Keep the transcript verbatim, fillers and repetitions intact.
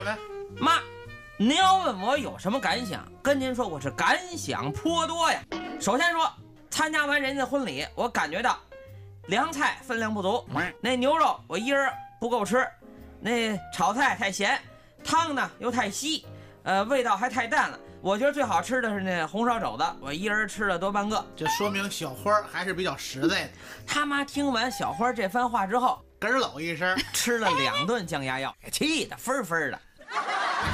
来， 妈，您要问我有什么感想，跟您说我是感想颇多呀。首先说，参加完人家的婚礼，我感觉到凉菜分量不足，那牛肉我一人不够吃，那炒菜太咸，汤呢又太稀，呃，味道还太淡了。我觉得最好吃的是那红烧肘子，我一人吃了多半个。 这说明小花还是比较实在的。 他妈听完小花这番话之后， 咯喽一声， 吃了两顿酱鸭药，气得分分的。